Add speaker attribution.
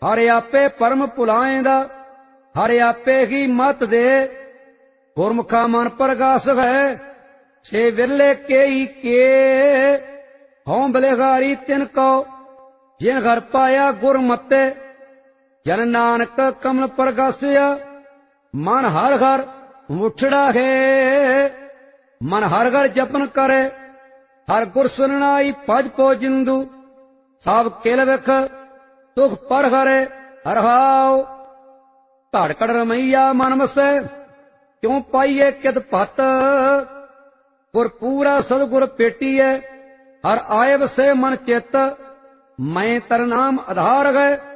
Speaker 1: हर आपे परम भुलाएंदा, हर आपे ही मत दे। गुरमुखा मन प्रगास है, छे विरले के हों बलिहारी तिनको, जिन घर पाया गुरमते। जन नानक कमल प्रगासिया, मन हर घर मुठड़ा है। मन हर घर जपन करे, हर गुर सुननाई भज पो जिंदु। सब किल विख दुख पर हरे, हरहाओ धड़कड़ रमैया मन मसै, क्यों पाइए कित पत। गुर पूरा सदगुर पेटीए, हर आए वसे मन चित। मैं तर नाम आधार है,